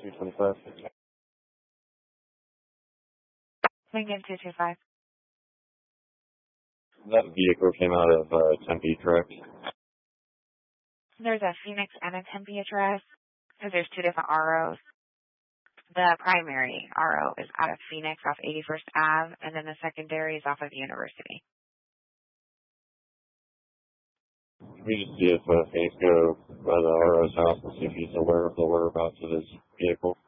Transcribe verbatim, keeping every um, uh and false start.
two twenty-five. Lincoln two two five. That vehicle came out of uh, Tempe, correct? There's a Phoenix and a Tempe address, because there's two different R Os. The primary R O is out of Phoenix off eighty-first Avenue, and then the secondary is off of University. Can we just see if uh, Phoenix go by the R O's house and see if he's aware of the whereabouts of his vehicle?